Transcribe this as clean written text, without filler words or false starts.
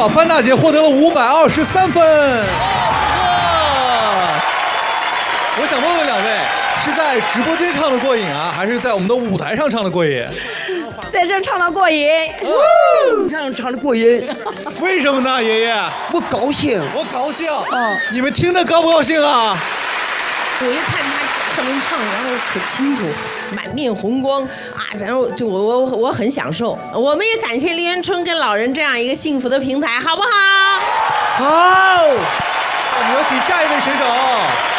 错，范大姐获得了523分。我想问问两位，是在直播间唱的过瘾啊，还是在我们的舞台上唱的过瘾？ 在这唱的过瘾， 唱的过瘾。 为什么呢，爷爷？ 我高兴， 我高兴。你们听着高不高兴啊？ 我一看他上面唱，然后可清楚，满面红光啊，然后就我很享受。我们也感谢立人春跟老人这样一个幸福的平台，好不好？ 好。 我们有请下一位选手。